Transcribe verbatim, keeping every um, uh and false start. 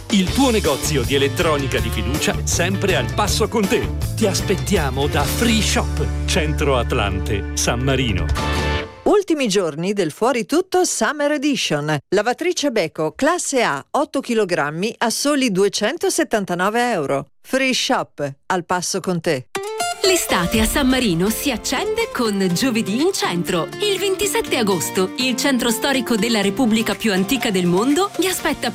il tuo negozio di elettronica di fiducia sempre al passo con te. Ti aspettiamo da Free Shop, Centro Atlante, San Marino. Ultimi giorni del Fuori Tutto Summer Edition. Lavatrice Beko classe A otto chilogrammi a soli duecentosettantanove euro. Free Shop, al passo con te. L'estate a San Marino si accende con Giovedì in Centro. Il ventisette agosto, il centro storico della Repubblica più antica del mondo vi aspetta